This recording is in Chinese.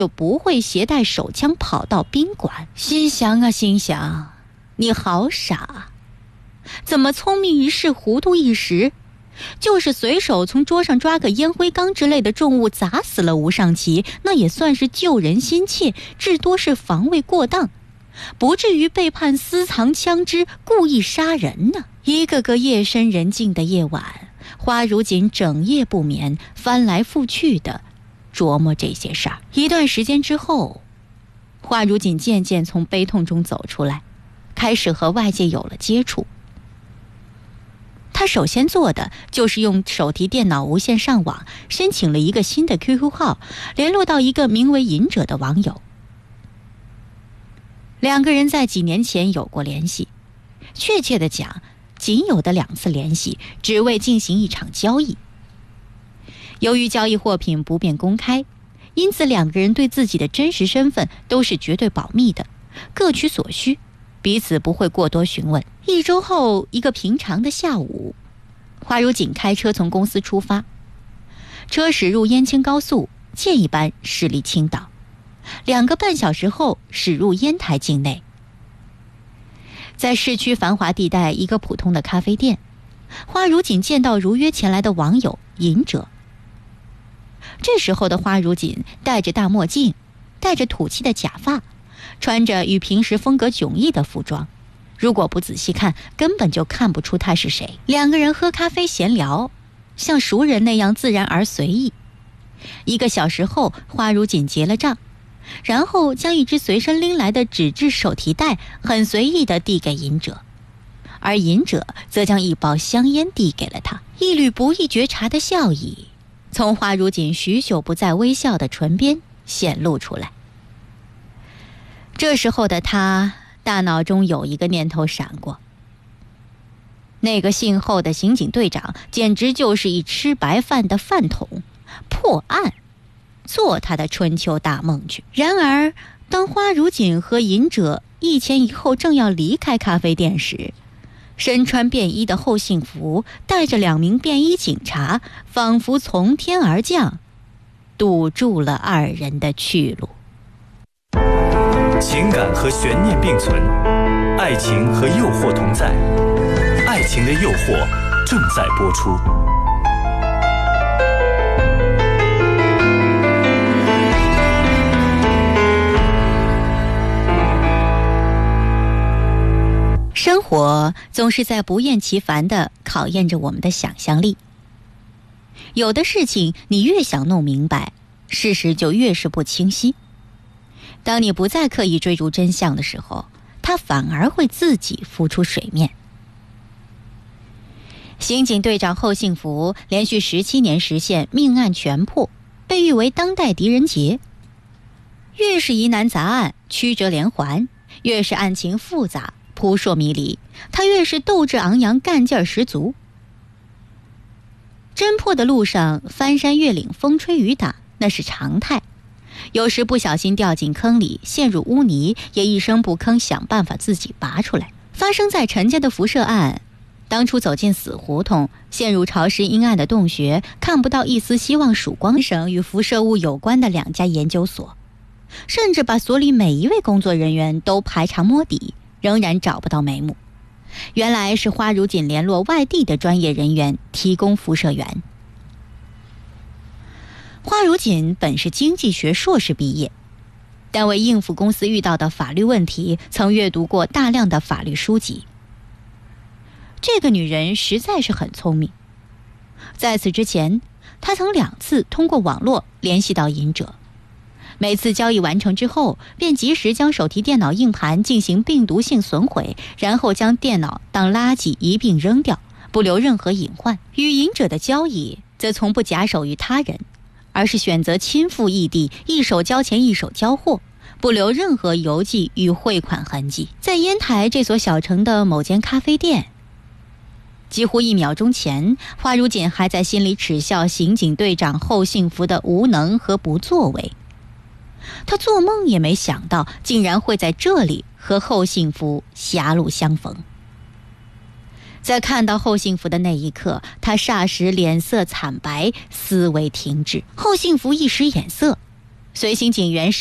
就不会携带手枪跑到宾馆。心想啊心想，你好傻，怎么聪明一世糊涂一时？就是随手从桌上抓个烟灰缸之类的重物砸死了吴尚奇，那也算是救人心切，至多是防卫过当，不至于被判私藏枪支故意杀人呢。一个个夜深人静的夜晚，花如锦整夜不眠，翻来覆去的琢磨这些事儿。一段时间之后，花如锦渐渐从悲痛中走出来，开始和外界有了接触。他首先做的就是用手提电脑无线上网，申请了一个新的 QQ 号，联络到一个名为隐者的网友。两个人在几年前有过联系，确切的讲，仅有的2次联系，只为进行一场交易。由于交易货品不便公开，因此两个人对自己的真实身份都是绝对保密的，各取所需，彼此不会过多询问。1周后，一个平常的下午，花如锦开车从公司出发，车驶入燕青高速，箭一般驶离青岛，2个半小时后驶入烟台境内。在市区繁华地带一个普通的咖啡店，花如锦见到如约前来的网友隐者。这时候的花如锦戴着大墨镜，戴着土气的假发，穿着与平时风格迥异的服装，如果不仔细看，根本就看不出他是谁。2个人喝咖啡闲聊，像熟人那样自然而随意。1个小时后，花如锦结了账，然后将一只随身拎来的纸质手提袋很随意地递给隐者，而隐者则将一包香烟递给了他。一缕不易觉察的笑意从花如锦许久不再微笑的唇边显露出来。这时候的他大脑中有一个念头闪过，那个姓后的刑警队长简直就是一吃白饭的饭桶，破案做他的春秋大梦去。然而当花如锦和隐者一前一后正要离开咖啡店时，身穿便衣的后幸福带着2名便衣警察仿佛从天而降，堵住了2人的去路。 情感和悬念并存，爱情和诱惑同在，爱情的诱惑正在播出。 生活总是在不厌其烦地考验着我们的想象力。有的事情你越想弄明白，事实就越是不清晰。当你不再刻意追逐真相的时候，它反而会自己浮出水面。刑警队长后幸福连续17年实现命案全破，被誉为当代狄仁杰。越是疑难杂案曲折连环，越是案情复杂扑朔迷离，他越是斗志昂扬，干劲儿十足。侦破的路上翻山越岭，风吹雨打，那是常态。有时不小心掉进坑里，陷入污泥，也一声不吭想办法自己拔出来。发生在陈家的辐射案，当初走进死胡同，陷入潮湿阴暗的洞穴，看不到一丝希望曙光。省与辐射物有关的2家研究所，甚至把所里每一位工作人员都排查摸底，仍然找不到眉目。原来是花如锦联络外地的专业人员提供辐射源。花如锦本是经济学硕士毕业，但为应付公司遇到的法律问题，曾阅读过大量的法律书籍。这个女人实在是很聪明。在此之前，她曾2次通过网络联系到隐者，每次交易完成之后，便及时将手提电脑硬盘进行病毒性损毁，然后将电脑当垃圾一并扔掉，不留任何隐患。与隐者的交易则从不假手于他人，而是选择亲赴异地，一手交钱一手交货，不留任何邮寄与汇款痕迹。在烟台这所小城的某间咖啡店，几乎1秒钟前，花如锦还在心里耻笑刑警队长后幸福的无能和不作为。他做梦也没想到，竟然会在这里和后幸福狭路相逢。在看到后幸福的那一刻，他霎时脸色惨白，思维停滞。后幸福一时眼色， 随行警员